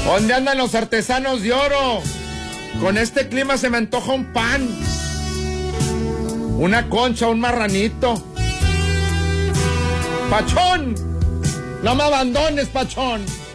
¿Dónde andan los artesanos de oro? Con este clima se me antoja un pan, una concha, un marranito. ¡Pachón! ¡No me abandones, Pachón!